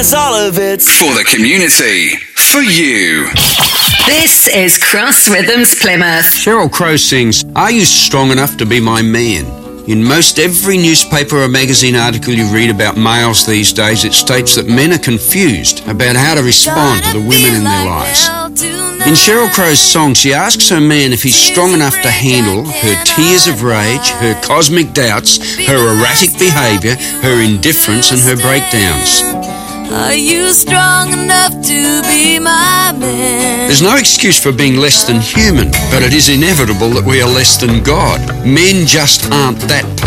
has all of it. For the community. For you. This is Cross Rhythms Plymouth. Sheryl Crow sings, "Are you strong enough to be my man?" In most every newspaper or magazine article you read about males these days, it states that men are confused about how to respond to the women in their lives. In Sheryl Crow's song, she asks her man if he's strong enough to handle her tears of rage, her cosmic doubts, her erratic behaviour, her indifference and her breakdowns. Are you strong enough to be my man? There's no excuse for being less than human, but it is inevitable that we are less than God. Men just aren't that